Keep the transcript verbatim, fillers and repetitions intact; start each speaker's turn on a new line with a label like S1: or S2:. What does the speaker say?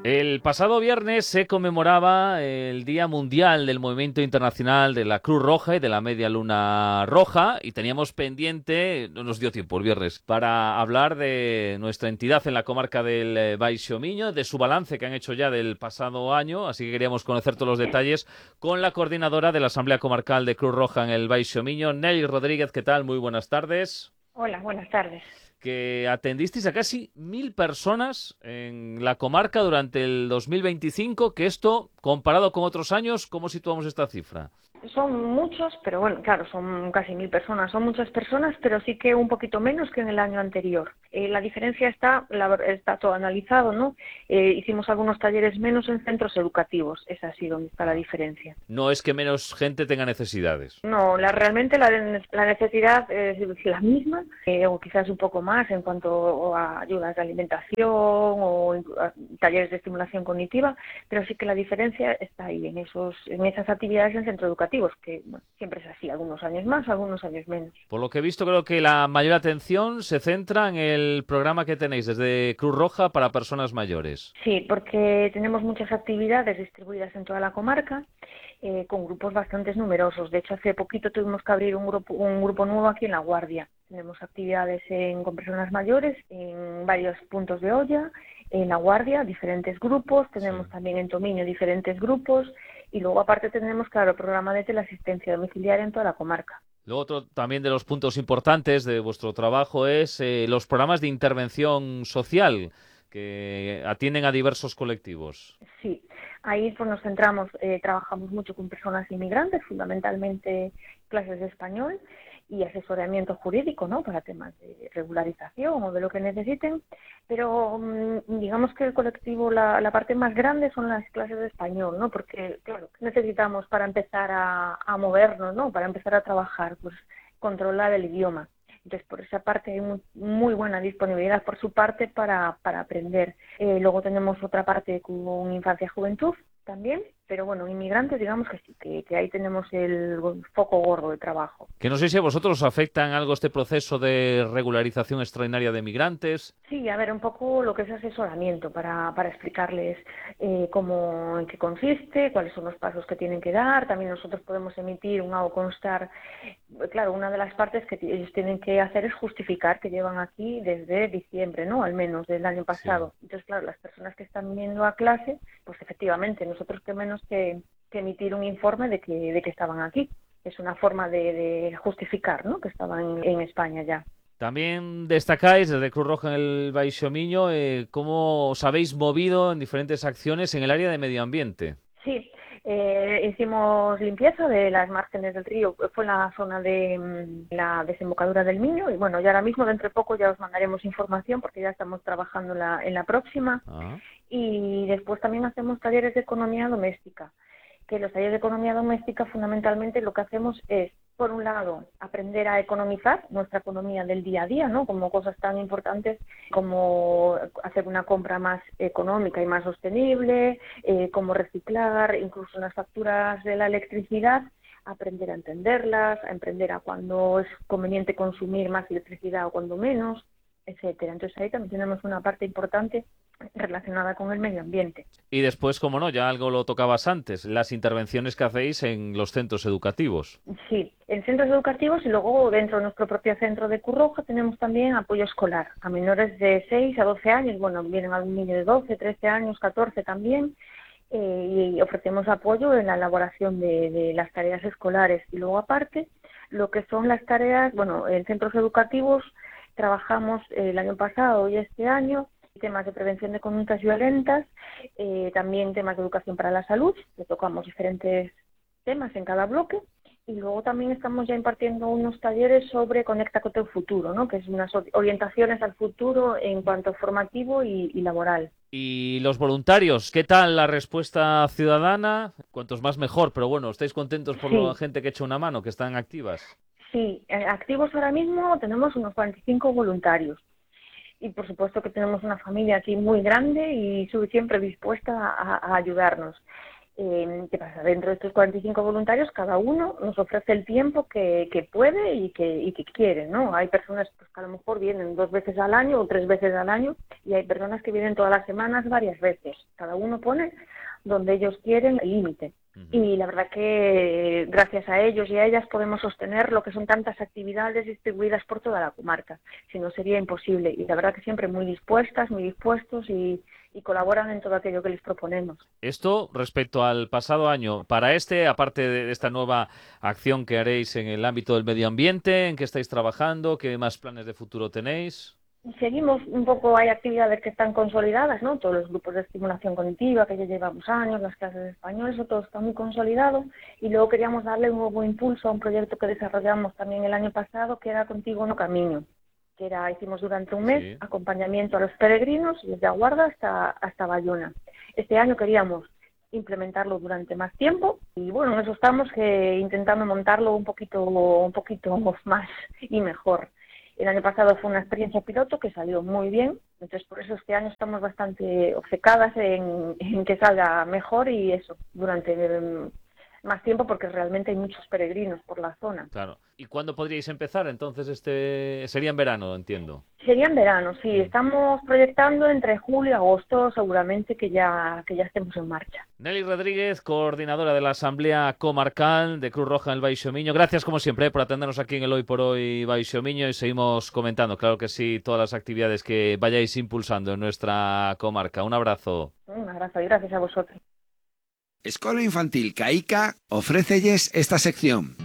S1: El pasado viernes se conmemoraba el Día Mundial del Movimiento Internacional de la Cruz Roja y de la Media Luna Roja y teníamos pendiente, no nos dio tiempo el viernes, para hablar de nuestra entidad en la comarca del eh, Baixo Miño, de su balance que han hecho ya del pasado año, así que queríamos conocer todos los detalles con la coordinadora de la Asamblea Comarcal de Cruz Roja en el Baixo Miño, Nelly Rodríguez. ¿Qué tal? Muy buenas tardes.
S2: Hola, buenas tardes.
S1: Que atendisteis a casi mil personas en la comarca durante el dos mil veinticinco, que esto, comparado con otros años, ¿cómo situamos esta cifra?
S2: Son muchos, pero bueno, claro, son casi mil personas, son muchas personas, pero sí que un poquito menos que en el año anterior. Eh, la diferencia está, la, está todo analizado, ¿no? Eh, hicimos algunos talleres menos en centros educativos, esa sí donde está la diferencia.
S1: No es que menos gente tenga necesidades.
S2: No, la, realmente la, la necesidad es la misma, eh, o quizás un poco más en cuanto a ayudas de alimentación o a talleres de estimulación cognitiva, pero sí que la diferencia está ahí, en esos, en esas actividades en centros educativos, que bueno, siempre es así, algunos años más, algunos años menos.
S1: Por lo que he visto, creo que la mayor atención se centra en el programa que tenéis desde Cruz Roja para personas mayores.
S2: Sí, porque tenemos muchas actividades distribuidas en toda la comarca, eh, con grupos bastante numerosos. De hecho, hace poquito tuvimos que abrir un grupo, un grupo nuevo aquí en La Guardia. Tenemos actividades en, con personas mayores en varios puntos de olla, en La Guardia, diferentes grupos, tenemos
S1: Sí.
S2: también en Tomiño diferentes grupos, y luego aparte tenemos, claro, el programa de teleasistencia domiciliaria en toda la comarca.
S1: Luego otro también de los puntos importantes de vuestro trabajo es eh, los programas de intervención social que atienden a diversos colectivos.
S2: Sí, ahí pues nos centramos, eh, trabajamos mucho con personas inmigrantes, fundamentalmente clases de español y asesoramiento jurídico, ¿no? Para temas de regularización o de lo que necesiten, pero mm, digamos que el colectivo, la, la parte más grande son las clases de español, ¿no? Porque, claro, ¿qué necesitamos para empezar a, a movernos, ¿no? Para empezar a trabajar, pues controlar el idioma. Entonces, por esa parte hay muy, muy buena disponibilidad por su parte para, para aprender. Eh, luego tenemos otra parte con infancia y juventud también, pero bueno, inmigrantes digamos que sí, que, que ahí tenemos el foco gordo de trabajo.
S1: Que no sé si a vosotros os afecta en algo este proceso de regularización extraordinaria de migrantes.
S2: Sí, a ver, un poco lo que es asesoramiento para, para explicarles eh, cómo, en qué consiste, cuáles son los pasos que tienen que dar. También nosotros podemos emitir un hago constar. Claro, una de las partes que ellos tienen que hacer es justificar que llevan aquí desde diciembre, ¿no? Al menos del año
S1: Sí.
S2: pasado. Entonces, claro, las personas que están viniendo a clase, pues efectivamente, nosotros qué menos que, que emitir un informe de que, de que estaban aquí. Es una forma de, de justificar, ¿no? Que estaban en, en España ya.
S1: También destacáis desde Cruz Roja en el Baixo Miño eh, cómo os habéis movido en diferentes acciones en el área de medio ambiente.
S2: Sí, eh, hicimos limpieza de las márgenes del río, fue en la zona de mm, la desembocadura del Miño y bueno, ya ahora mismo dentro de poco ya os mandaremos información porque ya estamos trabajando en la, en la próxima
S1: Ah.
S2: y después también hacemos talleres de economía doméstica, que los talleres de economía doméstica fundamentalmente lo que hacemos es, por un lado, aprender a economizar nuestra economía del día a día, ¿no? Como cosas tan importantes como hacer una compra más económica y más sostenible, eh, como reciclar, incluso las facturas de la electricidad, aprender a entenderlas, a aprender a cuándo es conveniente consumir más electricidad o cuándo menos, etcétera. Entonces ahí también tenemos una parte importante relacionada con el medio ambiente.
S1: Y después, como no, ya algo lo tocabas antes, las intervenciones que hacéis en los centros educativos.
S2: Sí, en centros educativos y luego dentro de nuestro propio centro de Cruz Roja tenemos también apoyo escolar a menores de seis a doce años, bueno, vienen algún niño de doce, trece años, catorce también, eh, y ofrecemos apoyo en la elaboración de, de las tareas escolares y luego aparte lo que son las tareas, bueno, en centros educativos trabajamos eh, el año pasado y este año temas de prevención de conductas violentas, eh, también temas de educación para la salud, que tocamos diferentes temas en cada bloque, y luego también estamos ya impartiendo unos talleres sobre Conecta con tu futuro, ¿no? Que es unas orientaciones al futuro en cuanto a formativo y, y laboral.
S1: Y los voluntarios, ¿qué tal la respuesta ciudadana? Cuantos más mejor, pero bueno, ¿estáis contentos por la
S2: Sí,
S1: gente que echa una mano, que están activas?
S2: sí, eh, activos ahora mismo tenemos unos cuarenta y cinco voluntarios. Y por supuesto que tenemos una familia aquí muy grande y su- siempre dispuesta a, a ayudarnos. Eh, ¿Qué pasa? Dentro de estos cuarenta y cinco voluntarios, cada uno nos ofrece el tiempo que, que puede y que, y que quiere, ¿no? Hay personas pues, que a lo mejor vienen dos veces al año o tres veces al año y hay personas que vienen todas las semanas varias veces. Cada uno pone donde ellos quieren el límite. Uh-huh. Y la verdad que gracias a ellos y a ellas podemos sostener lo que son tantas actividades distribuidas por toda la comarca. Si no, sería imposible. Y la verdad que siempre muy dispuestas, muy dispuestos y, y colaboran en todo aquello que les proponemos.
S1: Esto respecto al pasado año. Para este, aparte de esta nueva acción que haréis en el ámbito del medio ambiente, ¿en qué estáis trabajando? ¿Qué más planes de futuro tenéis?
S2: Seguimos un poco, hay actividades que están consolidadas, ¿no? Todos los grupos de estimulación cognitiva que ya llevamos años, las clases de español, eso todo está muy consolidado. Y luego queríamos darle un nuevo impulso a un proyecto que desarrollamos también el año pasado, que era Contigo no Camino, que era, hicimos durante un mes, sí, acompañamiento a los peregrinos desde Aguarda hasta, hasta Bayona. Este año queríamos implementarlo durante más tiempo y bueno, en eso estamos, que intentando montarlo un poquito, un poquito más y mejor. El año pasado fue una experiencia piloto que salió muy bien, entonces por eso este año estamos bastante obcecadas en, en que salga mejor y eso, durante eh, más tiempo, porque realmente hay muchos peregrinos por la zona.
S1: Claro. ¿Y cuándo podríais empezar? Entonces, este sería en verano, entiendo.
S2: Sería en verano, sí. Mm. Estamos proyectando entre julio y agosto, seguramente que ya, que ya estemos en marcha.
S1: Nelly Rodríguez, coordinadora de la Asamblea Comarcal de Cruz Roja en el Baixo Miño. Gracias, como siempre, por atendernos aquí en el Hoy por Hoy Baixo Miño y seguimos comentando, claro que sí, todas las actividades que vayáis impulsando en nuestra comarca. Un abrazo.
S2: Un abrazo y gracias a vosotros.
S3: Escola Infantil Caica ofrécelles esta sección.